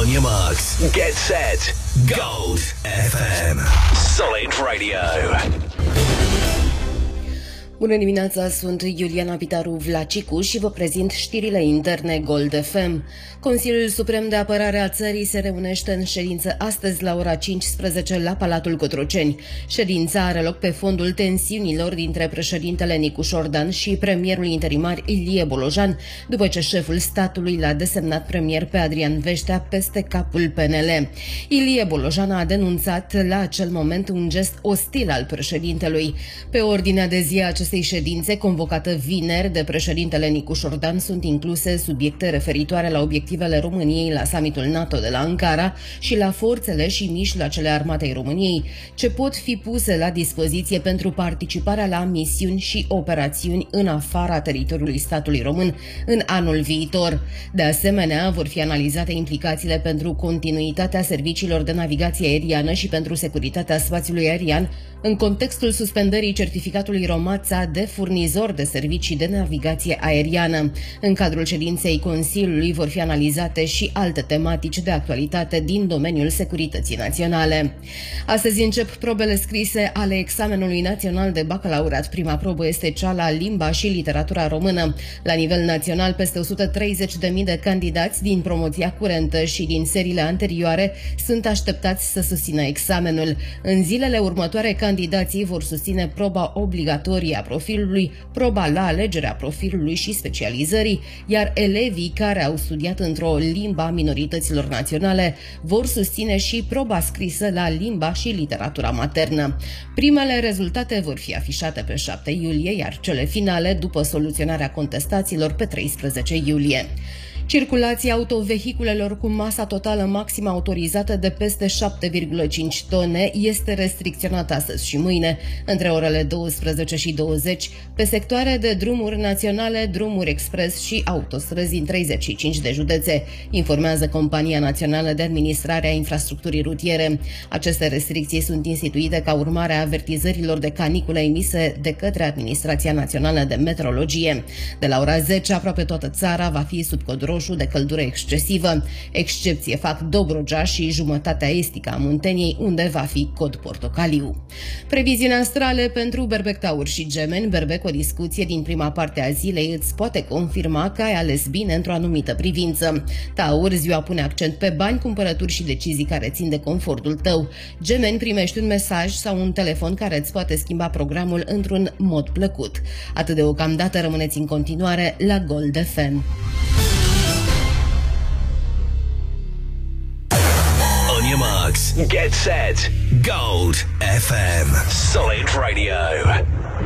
On your marks, get set, Gold FM. Solid Radio. Bună dimineața, sunt Iuliana Pitaru-Vlacicu și vă prezint știrile interne Gold FM. Consiliul Suprem de Apărare a țării se reunește în ședință astăzi la ora 15 la Palatul Cotroceni. Ședința are loc pe fondul tensiunilor dintre președintele Nicușor Dan și premierul interimar Ilie Bolojan, după ce șeful statului l-a desemnat premier pe Adrian Veștea peste capul PNL. Ilie Bolojan a denunțat la acel moment un gest ostil al președintelui. Pe ordinea de zi a acestei ședințe, convocată vineri de președintele Nicușor Dan, sunt incluse subiecte referitoare la obiectivele României la summitul NATO de la Ankara și la forțele și mijloacele armatei României, ce pot fi puse la dispoziție pentru participarea la misiuni și operațiuni în afara teritoriului statului român în anul viitor. De asemenea, vor fi analizate implicațiile pentru continuitatea serviciilor de navigație aeriană și pentru securitatea spațiului aerian în contextul suspendării certificatului Romața de furnizor de servicii de navigație aeriană. În cadrul ședinței Consiliului vor fi analizate și alte tematici de actualitate din domeniul securității naționale. Astăzi încep probele scrise ale examenului național de bacalaureat. Prima probă este cea la limba și literatura română. La nivel național, peste 130.000 de candidați din promoția curentă și din seriile anterioare sunt așteptați să susțină examenul. În zilele următoare, candidații vor susține proba obligatorie a profilului, proba la alegerea profilului și specializării, iar elevii care au studiat într-o limba minorităților naționale vor susține și proba scrisă la limba și literatura maternă. Primele rezultate vor fi afișate pe 7 iulie, iar cele finale după soluționarea contestațiilor pe 13 iulie. Circulația autovehiculelor cu masa totală maximă autorizată de peste 7,5 tone este restricționată astăzi și mâine, între orele 12 și 20, pe sectoare de drumuri naționale, drumuri expres și autostrăzi din 35 de județe, informează Compania Națională de Administrare a Infrastructurii Rutiere. Aceste restricții sunt instituite ca urmare a avertizărilor de caniculă emise de către Administrația Națională de Meteorologie. De la ora 10, aproape toată țara va fi sub cod roșu de căldură excesivă. Excepție fac Dobrogea și jumătatea estică a Munteniei, unde va fi cod portocaliu. Previziunea astrale pentru Berbec, Taur și Gemeni. Berbec, o discuție din prima parte a zilei îți poate confirma că ai ales bine într-o anumită privință. Taur, ziua pune accent pe bani, cumpărături și decizii care țin de confortul tău. Gemeni, primești un mesaj sau un telefon care îți poate schimba programul într-un mod plăcut. Atât deocamdată, rămâneți în continuare la Gold FM. On your marks, get set, Gold FM. Solid Radio.